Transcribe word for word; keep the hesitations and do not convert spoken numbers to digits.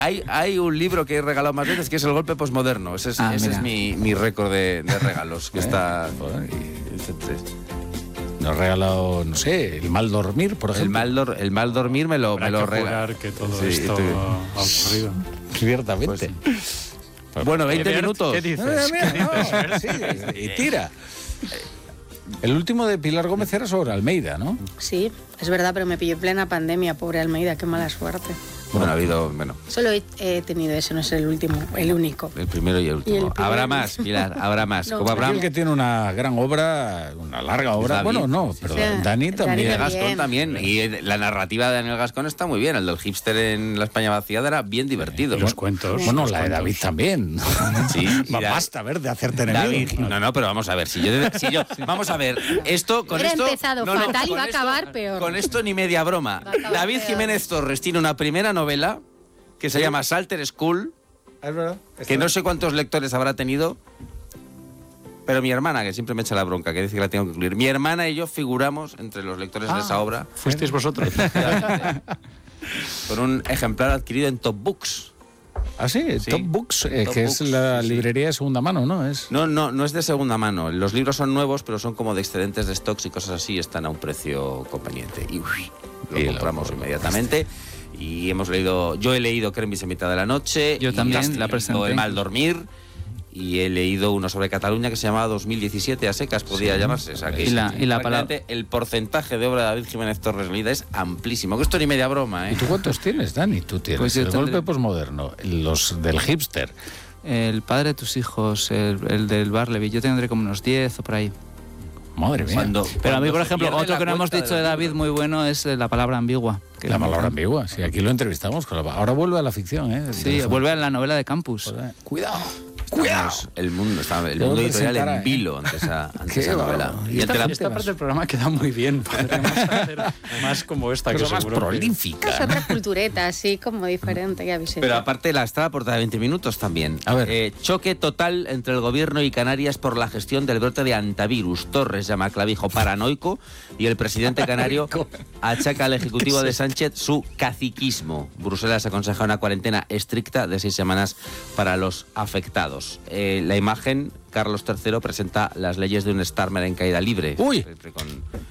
Hay, hay un libro que he regalado más veces que es El golpe posmoderno. Ese es, Ah, ese mira. es mi, mi récord de, de regalos. Que Eh, está. joder, y nos ha regalado, no sé, el mal dormir, por El ejemplo. mal, dor- el mal dormir me lo, Habrá me lo que regala. jurar que todo Sí, esto tú- ha ocurrido. Ciertamente. Bueno, veinte Bert, minutos. ¿qué dices? Eh, mira, ¿Qué dices? no, sí, y tira. El último de Pilar Gómez era sobre Almeida, ¿no? Sí, es verdad, pero me pilló en plena pandemia, pobre Almeida, qué mala suerte. Bueno, ha habido. Bueno, Solo he, he tenido ese, no es el último, el único. el primero y el último. Y el primero. Habrá más, Pilar, habrá más. No, Como Aquí habrá. el que tiene una gran obra, una larga obra. David. Bueno, no, Sí, pero sí. Dani Dani también. de Daniel Gascón bien. también. Y eh, la narrativa de Daniel Gascón está muy bien. El del hipster en la España vaciada era bien divertido. Y los cuentos. Bueno, los la de cuentos. David también. Sí, y Va, Da- basta, a ver, de hacerte David, enemigo. no, no, pero vamos a ver, si yo, debe- si yo vamos a ver, esto con Hubiera esto empezado no, no, fatal y con va a esto- acabar peor. Con esto ni media broma. Va a acabar David peor. Jiménez Torres tiene una primera novela que se llama Salter School, Es verdad. que no sé cuántos lectores habrá tenido, pero mi hermana, que siempre me echa la bronca, que dice que la tengo que incluir, mi hermana y yo figuramos entre los lectores de esa obra ¿Fuisteis vosotros? con un ejemplar adquirido en Top Books. Ah, sí, Sí. Top Books, eh, Top que Books, es la sí, sí. librería de segunda mano, ¿no? Es... No, no, no es de segunda mano. Los libros son nuevos, pero son como de excedentes de stocks y cosas así, están a un precio conveniente. Y uy, lo Y lo- compramos inmediatamente. Y hemos leído, yo he leído Cremis en mitad de la noche. Yo y también, Castilla, la presenté. El mal dormir. Y he leído uno sobre Cataluña que se llamaba dos mil diecisiete a secas, podría llamarse. O sea, que Y la- y la prácticamente el porcentaje de obra de David Jiménez Torres leída es amplísimo. Que esto ni media broma, ¿eh? ¿Y tú cuántos tienes, Dani? Tú tienes Pues yo el tendré- golpe posmoderno, los del hipster. El padre de tus hijos, el, el del Barleby, yo tendré como unos diez o por ahí. Madre mía. Cuando- Pero a mí, cuando por se ejemplo, pierde otro la que no hemos cuenta dicho de los David libros. muy bueno es eh, la palabra ambigua. que La es muy palabra bueno. ambigua, sí, aquí lo entrevistamos. con la- Ahora vuelve a la ficción, ¿eh? Sí, vuelve a la novela de Campus. Joder, Cuidado, Estamos- El mundo, está, el Te mundo voy a editorial presentar, en ¿eh? vilo ante esa, ante Qué esa novela. bárbaro. Y Y el de la- Esta parte del programa queda muy bien. Podríamos hacer más como esta, que Cosa más seguro que- prolífica. Es otra cultureta, así como diferente, ya habéis Pero aparte la está la portada de veinte minutos también. A ver. Eh, choque total entre el gobierno y Canarias por la gestión del brote de antivirus. Torres llama a Clavijo paranoico y el presidente canario achaca al ejecutivo de Sánchez su caciquismo. Bruselas aconseja una cuarentena estricta de seis semanas para los afectados. Eh, la imagen, Carlos tercero presenta las leyes de un Starmer en caída libre. Uy. Con,